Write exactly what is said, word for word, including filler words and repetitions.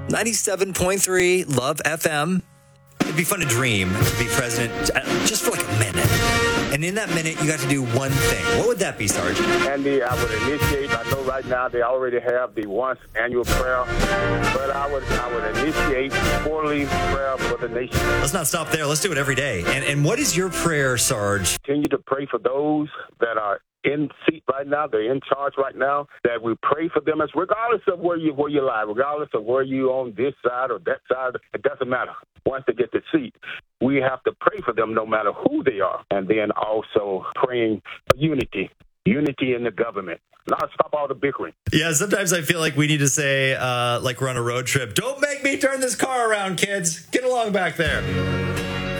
ninety-seven point three Love F M. It'd be fun to dream to be president just for like a minute. And in that minute, you got to do one thing. What would that be, Sergeant? Andy, I would initiate. I know right now they already have the once annual prayer, but I would I would initiate quarterly prayer for the nation. Let's not stop there. Let's do it every day. And and what is your prayer, Sarge? Continue to pray for those that are in seat right now, they're in charge right now, that we pray for them as regardless of where you where you lie, regardless of where you on this side or that side, it doesn't matter. Once they get the seat, we have to pray for them no matter who they are. And then also praying for unity, unity in the government. Not stop all the bickering. Yeah, sometimes I feel like we need to say, uh, like we're on a road trip, don't make me turn this car around, kids. Get along back there.